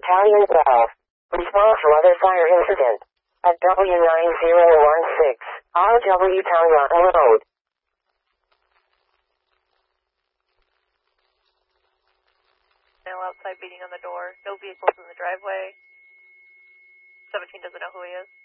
Battalion 12. Response to other fire incident. At W9016, RW Town Road. Now outside beating on the door. No vehicles in the driveway. 17 doesn't know who he is.